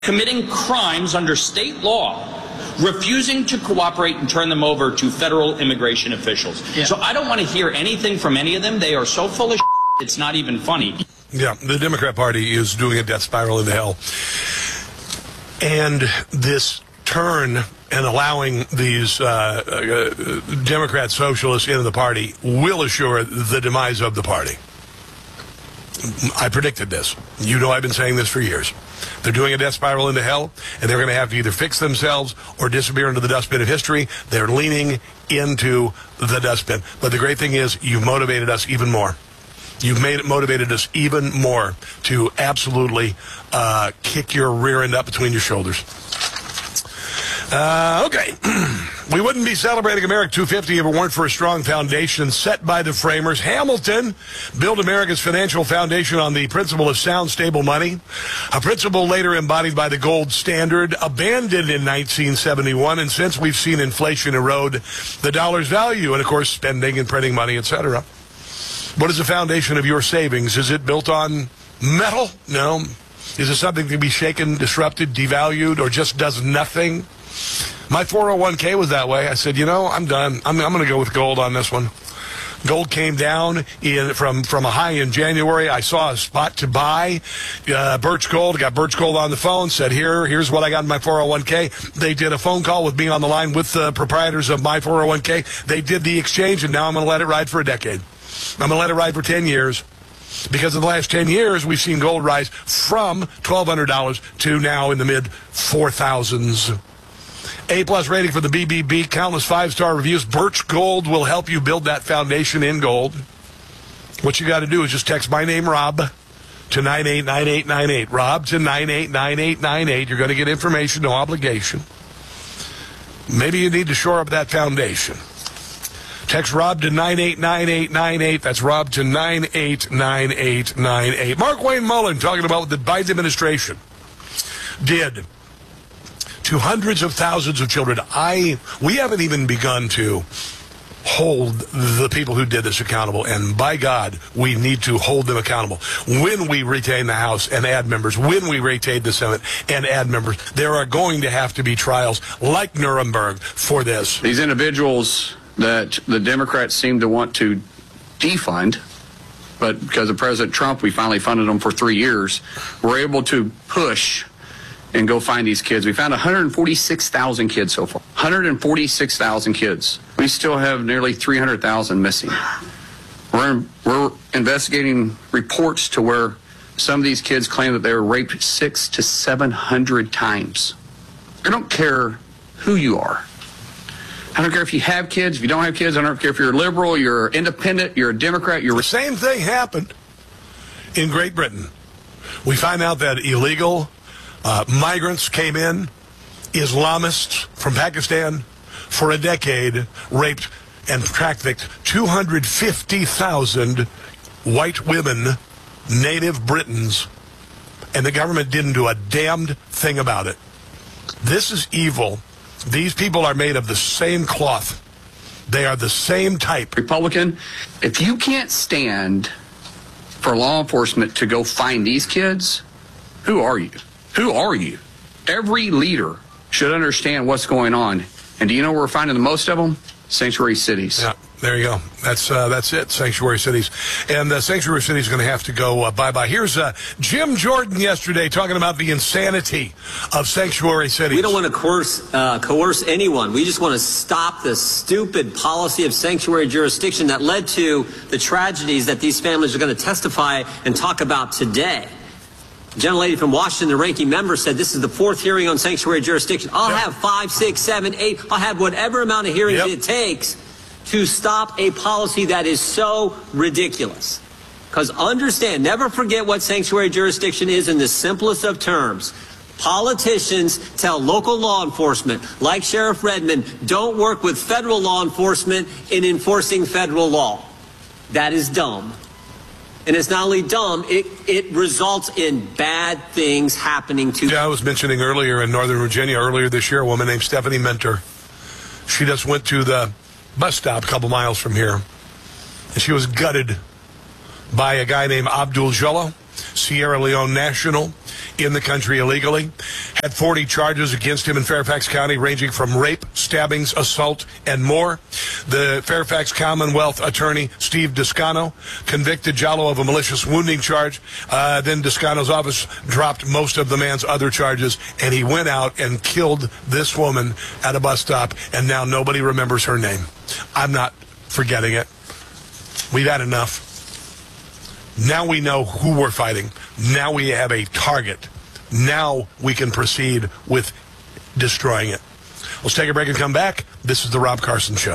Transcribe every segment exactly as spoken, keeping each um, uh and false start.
committing crimes under state law, refusing to cooperate and turn them over to federal immigration officials. Yeah. So I don't want to hear anything from any of them. They are so full of shit, it's not even funny. Yeah, the Democrat Party is doing a death spiral into hell. And this turn and allowing these uh, uh, Democrat socialists into the party will assure the demise of the party. I predicted this. You know I've been saying this for years. They're doing a death spiral into hell, and they're going to have to either fix themselves or disappear into the dustbin of history. They're leaning into the dustbin. But the great thing is you've motivated us even more. You've made it motivated us even more to absolutely uh, kick your rear end up between your shoulders. Uh, okay. We wouldn't be celebrating America two fifty if it weren't for a strong foundation set by the framers. Hamilton built America's financial foundation on the principle of sound, stable money, a principle later embodied by the gold standard, abandoned in nineteen seventy-one, and since we've seen inflation erode the dollar's value and, of course, spending and printing money, et cetera. What is the foundation of your savings? Is it built on metal? No. Is it something to be shaken, disrupted, devalued, or just does nothing? My four oh one k was that way. I said, you know, I'm done. I'm, I'm going to go with gold on this one. Gold came down in from, from a high in January. I saw a spot to buy uh, Birch Gold. Got Birch Gold on the phone, said, here, here's what I got in my four oh one k. They did a phone call with me on the line with the proprietors of my four oh one k. They did the exchange, and now I'm going to let it ride for a decade. I'm going to let it ride for ten years. Because in the last ten years, we've seen gold rise from twelve hundred dollars to now in the mid four thousands. A-plus rating for the B B B, countless five-star reviews. Birch Gold will help you build that foundation in gold. What you got to do is just text my name, Rob, to nine eight nine eight nine eight. Rob to nine eight nine eight nine eight. You're going to get information, no obligation. Maybe you need to shore up that foundation. Text Rob to nine eight nine eight nine eight. That's Rob to nine eight nine eight nine eight. Mark Wayne Mullen talking about what the Biden administration did to hundreds of thousands of children. I we haven't even begun to hold the people who did this accountable, and by God, we need to hold them accountable. When we retain the House and add members, when we retain the Senate and add members, there are going to have to be trials like Nuremberg for this. These individuals that the Democrats seem to want to defund, but because of President Trump, we finally funded them for three years. We're able to push and go find these kids. We found one hundred forty-six thousand kids so far. one hundred forty-six thousand kids. We still have nearly three hundred thousand missing. We're, we're investigating reports to where some of these kids claim that they were raped six to seven hundred times. I don't care who you are. I don't care if you have kids, if you don't have kids. I don't care if you're liberal, you're independent, you're a Democrat. You're the same thing happened in Great Britain. We find out that illegal uh, migrants came in, Islamists from Pakistan, for a decade, raped and trafficked two hundred fifty thousand white women, native Britons, and the government didn't do a damned thing about it. This is evil. These people are made of the same cloth. They are the same type. Republican, if you can't stand for law enforcement to go find these kids, who are you? Who are you? Every leader should understand what's going on. And do you know where we're finding the most of them? Sanctuary cities. Yeah, there you go. That's uh, that's it, sanctuary cities. And uh, sanctuary cities are going to have to go uh, bye-bye. Here's uh, Jim Jordan yesterday talking about the insanity of sanctuary cities. We don't want to coerce, uh, coerce anyone. We just want to stop the stupid policy of sanctuary jurisdiction that led to the tragedies that these families are going to testify and talk about today. The gentlelady from Washington, the ranking member, said this is the fourth hearing on sanctuary jurisdiction. I'll yep. have five, six, seven, eight. I'll have whatever amount of hearings yep. it takes to stop a policy that is so ridiculous. Because understand, never forget what sanctuary jurisdiction is in the simplest of terms. Politicians tell local law enforcement, like Sheriff Redmond, don't work with federal law enforcement in enforcing federal law. That is dumb. And it's not only dumb, it, it results in bad things happening to... Yeah, I was mentioning earlier in Northern Virginia, earlier this year, a woman named Stephanie Mentor. She just went to the bus stop a couple miles from here, and she was gutted by a guy named Abdul Jallo, Sierra Leone national, in the country illegally, had forty charges against him in Fairfax County, ranging from rape, stabbings, assault, and more. The Fairfax Commonwealth attorney, Steve Descano, convicted Jallow of a malicious wounding charge. Uh, then Descano's office dropped most of the man's other charges, and he went out and killed this woman at a bus stop, and now nobody remembers her name. I'm not forgetting it. We've had enough. Now we know who we're fighting. Now we have a target. Now we can proceed with destroying it. Let's take a break and come back. This is the Rob Carson Show.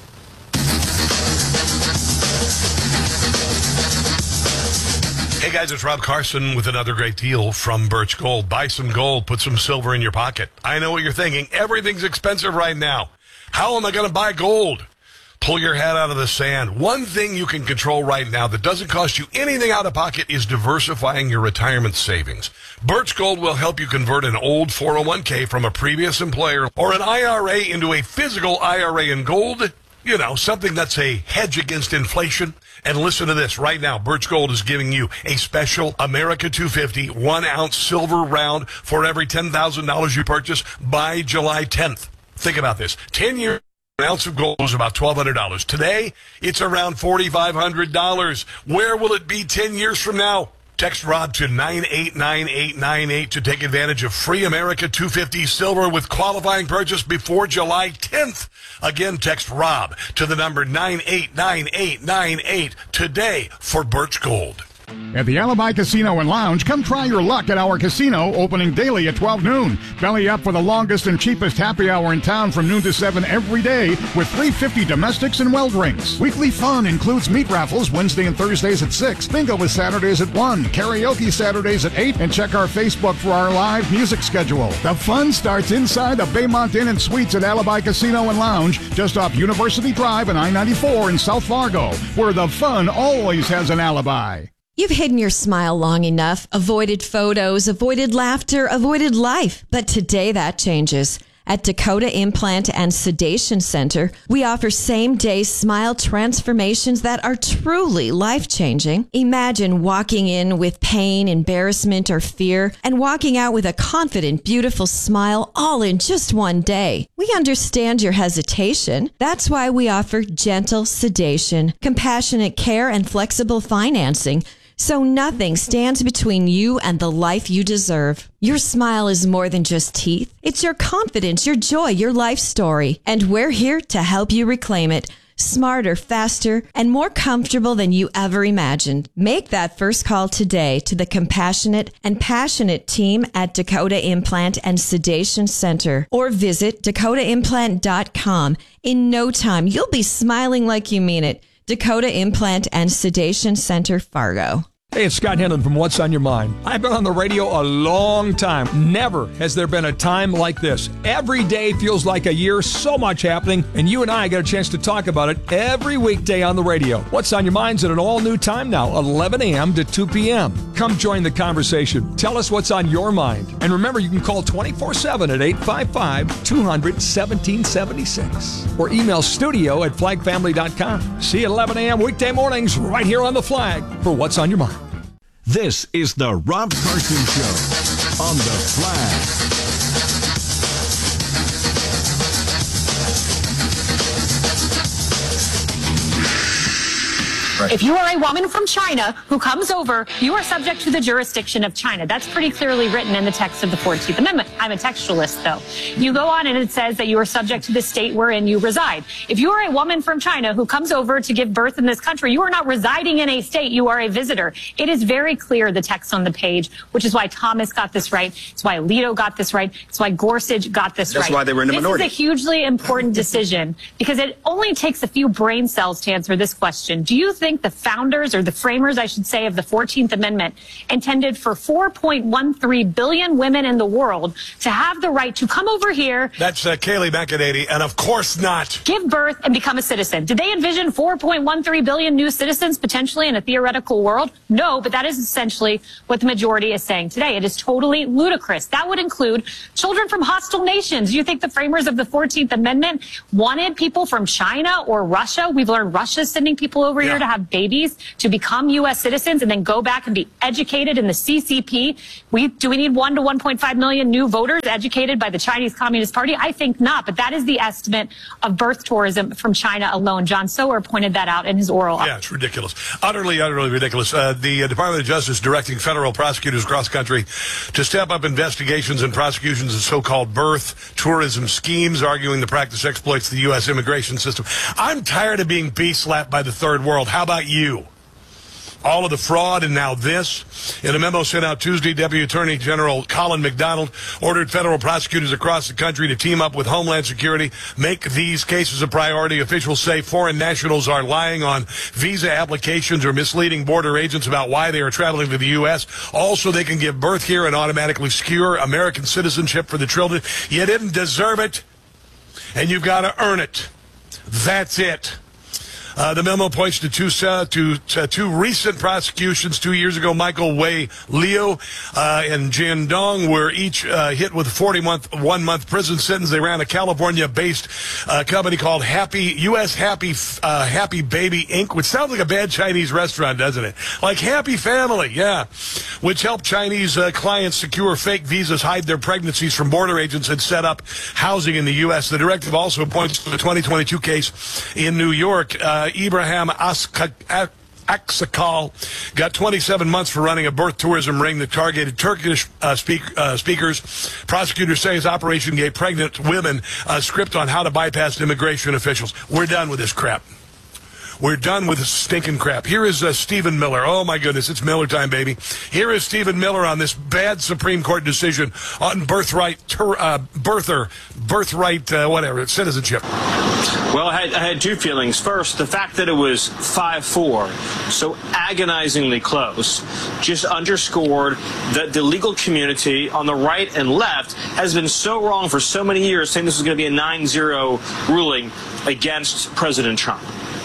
Hey guys, it's Rob Carson with another great deal from Birch Gold. Buy some gold, put some silver in your pocket. I know what you're thinking. Everything's expensive right now. How am I going to buy gold? Pull your head out of the sand. One thing you can control right now that doesn't cost you anything out of pocket is diversifying your retirement savings. Birch Gold will help you convert an old four oh one k from a previous employer or an I R A into a physical I R A in gold. You know, something that's a hedge against inflation. And listen to this. Right now, Birch Gold is giving you a special America two fifty one-ounce silver round for every ten thousand dollars you purchase by July tenth. Think about this. ten years. An ounce of gold is about twelve hundred dollars. Today, it's around forty-five hundred dollars. Where will it be ten years from now? Text Rob to nine eight nine eight nine eight to take advantage of free America two fifty silver with qualifying purchase before July tenth. Again, text Rob to the number nine eight nine eight nine eight today for Birch Gold. At the Alibi Casino and Lounge, come try your luck at our casino, opening daily at twelve noon. Belly up for the longest and cheapest happy hour in town from noon to seven every day with three hundred fifty domestics and well drinks. Weekly fun includes meat raffles Wednesday and Thursdays at six, bingo with Saturdays at one, karaoke Saturdays at eight, and check our Facebook for our live music schedule. The fun starts inside the Baymont Inn and Suites at Alibi Casino and Lounge, just off University Drive and I ninety-four in South Fargo, where the fun always has an alibi. You've hidden your smile long enough, avoided photos, avoided laughter, avoided life. But today that changes. At Dakota Implant and Sedation Center, we offer same-day smile transformations that are truly life-changing. Imagine walking in with pain, embarrassment, or fear, and walking out with a confident, beautiful smile all in just one day. We understand your hesitation. That's why we offer gentle sedation, compassionate care, and flexible financing, so nothing stands between you and the life you deserve. Your smile is more than just teeth. It's your confidence, your joy, your life story. And we're here to help you reclaim it. Smarter, faster, and more comfortable than you ever imagined. Make that first call today to the compassionate and passionate team at Dakota Implant and Sedation Center, or visit dakota implant dot com. In no time, you'll be smiling like you mean it. Dakota Implant and Sedation Center, Fargo. Hey, it's Scott Henlon from What's on Your Mind. I've been on the radio a long time. Never has there been a time like this. Every day feels like a year, so much happening, and you and I get a chance to talk about it every weekday on the radio. What's on Your Mind's at an all-new time now, eleven a.m. to two p.m. Come join the conversation. Tell us what's on your mind. And remember, you can call twenty-four seven at eight five five, two hundred, seventeen seventy-six or email studio at flag family dot com. See you at eleven a.m. weekday mornings right here on The Flag for What's on Your Mind. This is the Rob Carson Show on The Flag. If you are a woman from China who comes over, you are subject to the jurisdiction of China. That's pretty clearly written in the text of the fourteenth Amendment. I'm a textualist, though. You go on and it says that you are subject to the state wherein you reside. If you are a woman from China who comes over to give birth in this country, you are not residing in a state. You are a visitor. It is very clear, the text on the page, which is why Thomas got this right. It's why Alito got this right. It's why Gorsuch got this right. That's why they were in the minority. This is a hugely important decision because it only takes a few brain cells to answer this question. Do you think the founders, or the framers, I should say, of the fourteenth Amendment intended for four point one three billion women in the world to have the right to come over here? That's uh, Kayleigh McEnany, and of course not. Give birth and become a citizen. Did they envision four point one three billion new citizens potentially in a theoretical world? No, but that is essentially what the majority is saying today. It is totally ludicrous. That would include children from hostile nations. You think the framers of the fourteenth Amendment wanted people from China or Russia? We've learned Russia's sending people over yeah. here to have have babies to become U S citizens and then go back and be educated in the C C P? We, do we need one to one point five million new voters educated by the Chinese Communist Party? I think not, but that is the estimate of birth tourism from China alone. John Sower pointed that out in his oral. Yeah, it's ridiculous. Utterly, utterly ridiculous. Uh, the uh, Department of Justice directing federal prosecutors across the country to step up investigations and prosecutions of so-called birth tourism schemes, arguing the practice exploits the U S immigration system. I'm tired of being bee-slapped by the third world. How about you? All of the fraud and now this. In a memo sent out Tuesday, Deputy Attorney General Colin McDonald ordered federal prosecutors across the country to team up with Homeland Security, make these cases a priority. Officials say foreign nationals are lying on visa applications or misleading border agents about why they are traveling to the U S. Also, they can give birth here and automatically secure American citizenship for the children. You didn't deserve it, and you've got to earn it. That's it. Uh, the memo points to two, uh, to, to two recent prosecutions. Two years ago, Michael Wei Liu uh, and Jian Dong were each uh, hit with a forty-month, one-month prison sentence. They ran a California-based uh, company called Happy U S Happy uh, Happy Baby Incorporated, which sounds like a bad Chinese restaurant, doesn't it? Like Happy Family, yeah, which helped Chinese uh, clients secure fake visas, hide their pregnancies from border agents, and set up housing in the U S. The directive also points to the twenty twenty-two case in New York. Uh, Ibrahim Aksakal got twenty-seven months for running a birth tourism ring that targeted Turkish uh, speak, uh, speakers. Prosecutors say his operation gave pregnant women a script on how to bypass immigration officials. We're done with this crap. We're done with this stinking crap. Here is uh, Stephen Miller. Oh, my goodness, it's Miller time, baby. Here is Stephen Miller on this bad Supreme Court decision on birthright, ter- uh, birther, birthright, uh, whatever, citizenship. Well, I had, I had two feelings. First, the fact that it was five four, so agonizingly close, just underscored that the legal community on the right and left has been so wrong for so many years, saying this was going to be a nine zero ruling against President Trump.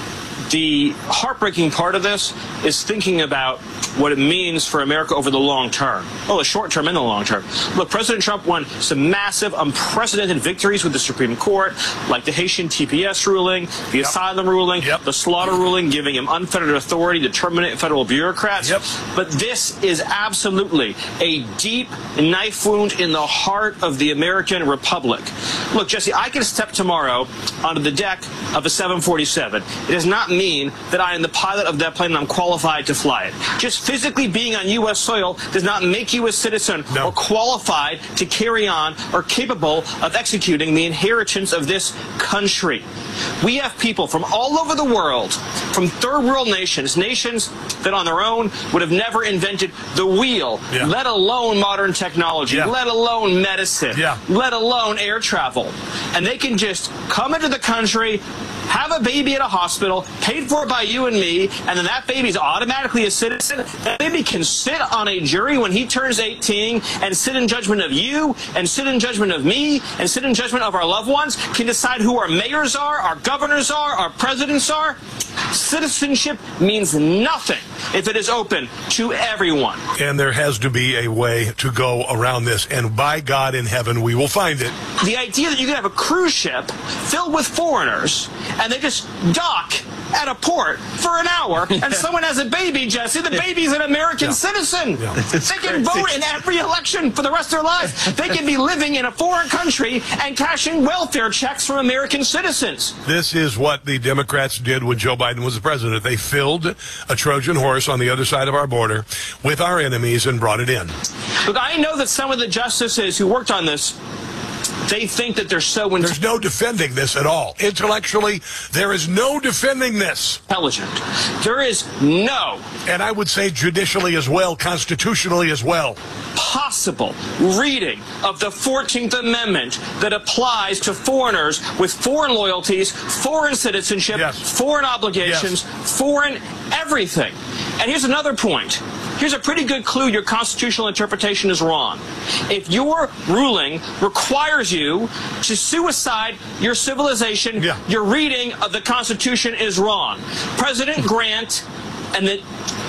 The heartbreaking part of this is thinking about what it means for America over the long term. Well, the short term and the long term. Look, President Trump won some massive, unprecedented victories with the Supreme Court, like the Haitian T P S ruling, the yep. asylum ruling, yep. the slaughter ruling, giving him unfettered authority to terminate federal bureaucrats. Yep. But this is absolutely a deep knife wound in the heart of the American Republic. Look, Jesse, I can step tomorrow onto the deck of a seven forty-seven. It does not mean that I am the pilot of that plane and I'm qualified to fly it. Just physically being on U S soil does not make you a citizen no. or qualified to carry on or capable of executing the inheritance of this country. We have people from all over the world, from third world nations, nations that on their own would have never invented the wheel, yeah. let alone modern technology, yeah. let alone medicine, yeah. let alone air travel. And they can just come into the country, have a baby at a hospital, paid for by you and me, and then that baby's automatically a citizen. That baby can sit on a jury when he turns eighteen and sit in judgment of you, and sit in judgment of me, and sit in judgment of our loved ones, can decide who our mayors are, our governors are, our presidents are. Citizenship means nothing if it is open to everyone. And there has to be a way to go around this, and by God in heaven, we will find it. The idea that you can have a cruise ship filled with foreigners, and they just dock at a port for an hour, and someone has a baby, Jesse, the baby's an American yeah. citizen. Yeah. They can crazy. vote in every election for the rest of their lives. They can be living in a foreign country and cashing welfare checks from American citizens. This is what the Democrats did when Joe Biden was the president. They filled a Trojan horse on the other side of our border with our enemies and brought it in. Look, I know that some of the justices who worked on this, they think that they're so intelligent. There's no defending this at all. Intellectually, there is no defending this. Intelligent. There is no. And I would say judicially as well, constitutionally as well. Possible reading of the fourteenth Amendment that applies to foreigners with foreign loyalties, foreign citizenship, yes. foreign obligations, yes. foreign everything. And here's another point. Here's a pretty good clue your constitutional interpretation is wrong. If your ruling requires you to suicide your civilization, yeah. your reading of the Constitution is wrong. President Grant and the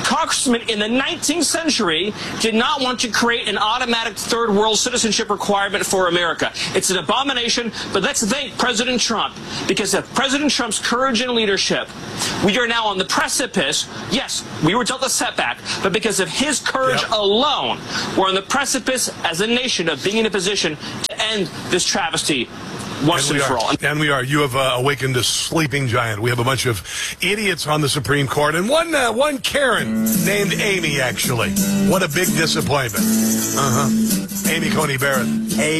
congressmen in the nineteenth century did not want to create an automatic third world citizenship requirement for America. It's an abomination, but let's thank President Trump, because of President Trump's courage and leadership, we are now on the precipice. Yes, we were dealt a setback, but because of his courage Yep. alone, we're on the precipice as a nation of being in a position to end this travesty once and, we for are. all. And we are. You have uh, awakened a sleeping giant. We have a bunch of idiots on the Supreme Court, and one uh, one Karen named Amy, actually. What a big disappointment. Uh-huh. Amy Coney Barrett.